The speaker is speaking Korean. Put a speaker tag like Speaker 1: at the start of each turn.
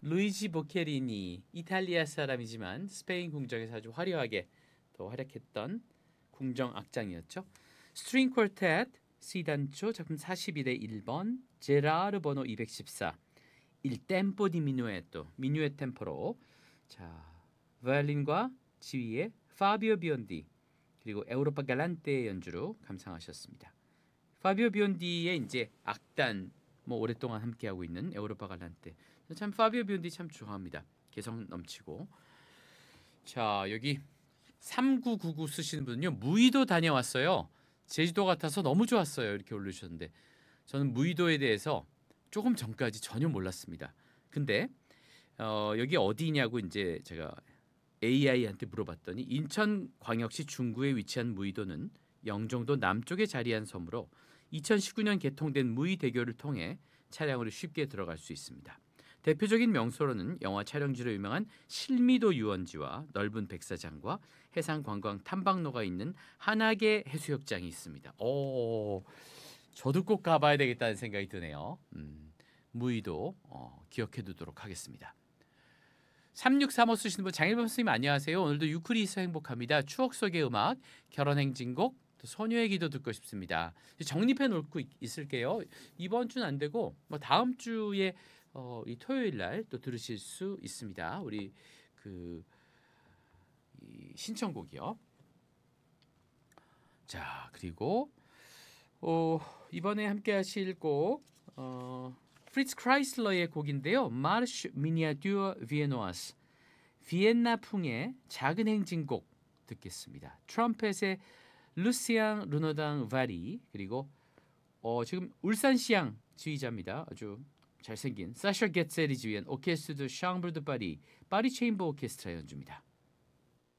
Speaker 1: 루이지 보케리니, 이탈리아 사람이지만 스페인 궁정에서 아주 화려하게 또 활약했던 궁정 악장이었죠. 스트링 쿼텟 C단조 작품 42대 1번 제라르 번호 214 Il tempo di minuetto 미뉴엣 템포로 자 바이올린과 지휘의 파비오 비온디 그리고 에우로파 갈란테 연주로 감상하셨습니다. 파비오 비온디의 이제 악단 뭐 오랫동안 함께하고 있는 에우로파 갈란테 참 파비오 비온디 참 좋아합니다. 개성 넘치고 자 여기 3999 쓰시는 분은요 무의도 다녀왔어요. 제주도 같아서 너무 좋았어요 이렇게 올려주셨는데 저는 무의도에 대해서 조금 전까지 전혀 몰랐습니다. 근데 여기 어디냐고 이제 제가 AI한테 물어봤더니 인천광역시 중구에 위치한 무의도는 영종도 남쪽에 자리한 섬으로 2019년 개통된 무의대교를 통해 차량으로 쉽게 들어갈 수 있습니다. 대표적인 명소로는 영화 촬영지로 유명한 실미도 유원지와 넓은 백사장과 해상관광 탐방로가 있는 한악의 해수욕장이 있습니다. 저도 꼭 가봐야 되겠다는 생각이 드네요. 무의도 기억해두도록 하겠습니다. 3635 쓰시는 분 장일범 선생님 안녕하세요. 오늘도 유크리스 행복합니다. 추억 속의 음악, 결혼행진곡, 또 소녀의 기도 듣고 싶습니다. 정립해 놓고 있을게요. 이번 주는 안 되고 뭐 다음 주에 이 토요일 날 또 들으실 수 있습니다. 우리 이 신청곡이요. 자 그리고 이번에 함께하실 곡 프리츠 크라이슬러의 곡인데요. 마르슈 미니아튜어 비에노아스 비엔나풍의 작은 행진곡 듣겠습니다. 트럼펫의 루시앙 르노당 바리 그리고 지금 울산시향 지휘자입니다. 아주 잘생긴 사샤 게츠엘이 지휘한 오케스트라 샹브르드 파리 체인버 오케스트라 연주입니다.